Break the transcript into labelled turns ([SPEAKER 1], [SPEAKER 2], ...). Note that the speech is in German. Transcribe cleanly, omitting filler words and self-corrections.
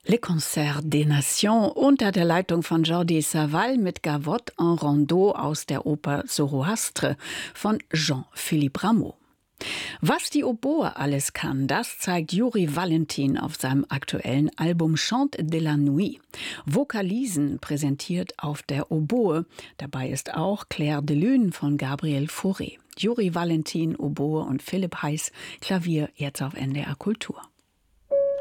[SPEAKER 1] Le Concert des Nations unter der Leitung von Jordi Savall mit Gavotte en Rondeau aus der Oper Zoroastre von Jean-Philippe Rameau. Was die Oboe alles kann, das zeigt Juri Valentin auf seinem aktuellen Album Chant de la Nuit. Vokalisen präsentiert auf der Oboe. Dabei ist auch Clair de Lune von Gabriel Fauré. Juri Valentin, Oboe und Philipp Heiß, Klavier, jetzt auf NDR Kultur.